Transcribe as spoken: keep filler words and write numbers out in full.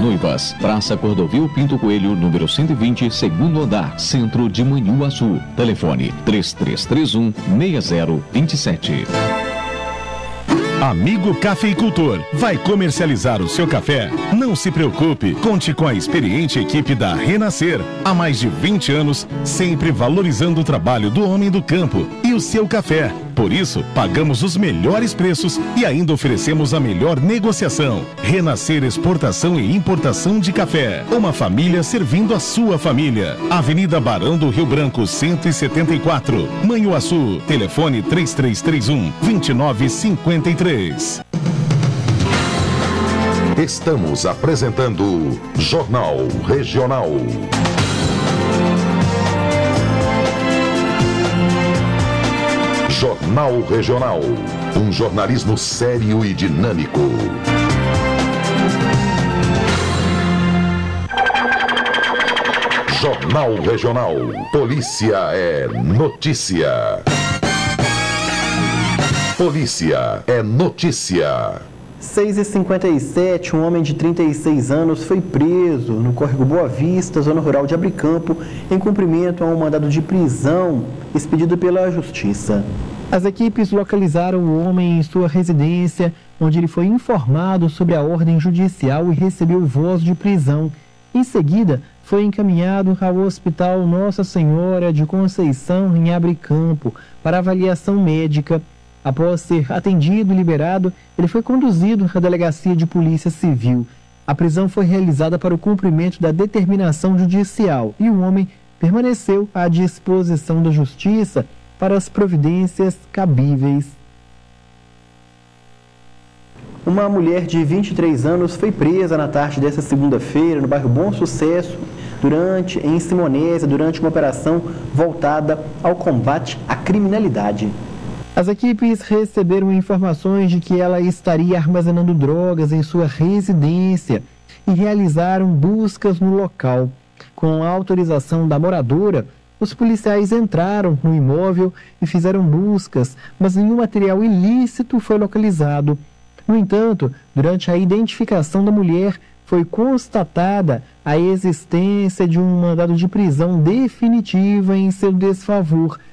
Noivas, Praça Cordovil Pinto Coelho, número cento e vinte, segundo andar, centro de Manhuaçu. Telefone três três três um, seis zero dois sete. Amigo cafeicultor, vai comercializar o seu café? Não se preocupe, conte com a experiente equipe da Renascer. Há mais de vinte anos, sempre valorizando o trabalho do homem do campo e o seu café. Por isso, pagamos os melhores preços e ainda oferecemos a melhor negociação. Renascer Exportação e Importação de Café. Uma família servindo a sua família. Avenida Barão do Rio Branco, cento e setenta e quatro. Manhuaçu. Telefone três três três um, dois nove cinco três. Estamos apresentando Jornal Regional. Jornal Regional. Um jornalismo sério e dinâmico. Jornal Regional. Polícia é notícia. Polícia é notícia. seis e cinquenta e sete, um homem de trinta e seis anos foi preso no córrego Boa Vista, zona rural de Abricampo, em cumprimento a um mandado de prisão expedido pela Justiça. As equipes localizaram o homem em sua residência, onde ele foi informado sobre a ordem judicial e recebeu voz de prisão. Em seguida, foi encaminhado ao Hospital Nossa Senhora de Conceição, em Abricampo, para avaliação médica. Após ser atendido e liberado, ele foi conduzido à Delegacia de Polícia Civil. A prisão foi realizada para o cumprimento da determinação judicial e o homem permaneceu à disposição da Justiça para as providências cabíveis. Uma mulher de vinte e três anos foi presa na tarde desta segunda-feira no bairro Bom Sucesso, durante, em Simonésia, durante uma operação voltada ao combate à criminalidade. As equipes receberam informações de que ela estaria armazenando drogas em sua residência e realizaram buscas no local. Com a autorização da moradora, os policiais entraram no imóvel e fizeram buscas, mas nenhum material ilícito foi localizado. No entanto, durante a identificação da mulher, foi constatada a existência de um mandado de prisão definitiva em seu desfavor,